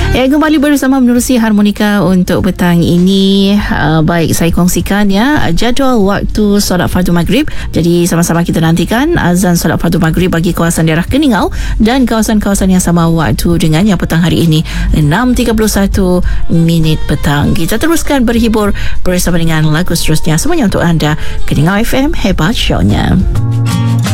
Kembali bersama menerusi harmonika untuk petang ini. Baik, saya kongsikan jadual waktu solat fardu maghrib. Jadi sama-sama kita nantikan azan solat fardu maghrib bagi kawasan daerah Keningau dan kawasan-kawasan yang sama waktu dengan yang petang hari ini 6.31 minit petang. Kita teruskan berhibur bersama dengan lagu seterusnya. Semuanya untuk anda. Keningau FM, hebat show-nya.